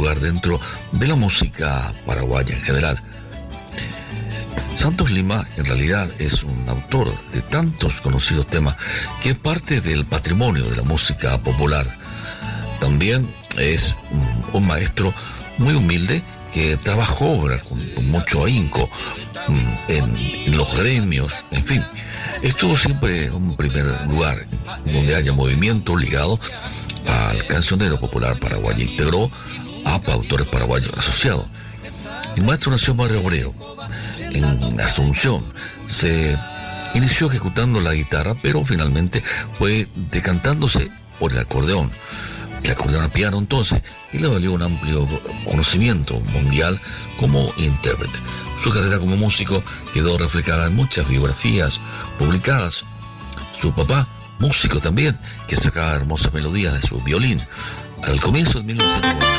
lugar dentro de la música paraguaya en general. Santos Lima en realidad es un autor de tantos conocidos temas que es parte del patrimonio de la música popular. También es un maestro muy humilde que trabajó con mucho ahínco en los gremios, en fin. Estuvo siempre en un primer lugar donde haya movimiento ligado al cancionero popular paraguayo. Integró a Autores Paraguayos Asociados. El maestro nació en Barrio Obrero, en Asunción. Se inició ejecutando la guitarra, pero finalmente fue decantándose por el acordeón a piano entonces, y le valió un amplio conocimiento mundial como intérprete. Su carrera como músico quedó reflejada en muchas biografías publicadas. Su papá, músico también, que sacaba hermosas melodías de su violín. Al comienzo de 1990.